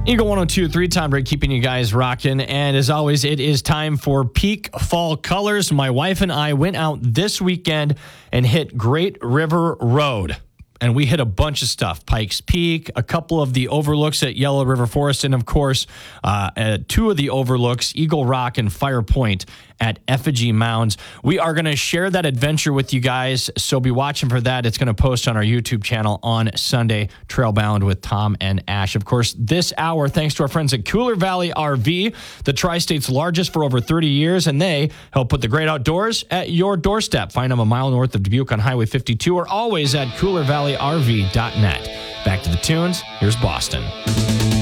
Eagle 102.3, Tom Brady keeping you guys rocking. And as always, it is time for peak fall colors. My wife and I went out this weekend and hit Great River Road. And we hit a bunch of stuff. Pikes Peak, a couple of the overlooks at Yellow River Forest, and of course, two of the overlooks, Eagle Rock and Fire Point at Effigy Mounds. We are going to share that adventure with you guys, so be watching for that. It's going to post on our YouTube channel on Sunday, Trailbound with Tom and Ash. Of course, this hour, thanks to our friends at Cooler Valley RV, the Tri-State's largest for over 30 years, and they help put the great outdoors at your doorstep. Find them a mile north of Dubuque on Highway 52 or always at coolervalleyrv.net. Back to the tunes. Here's Boston.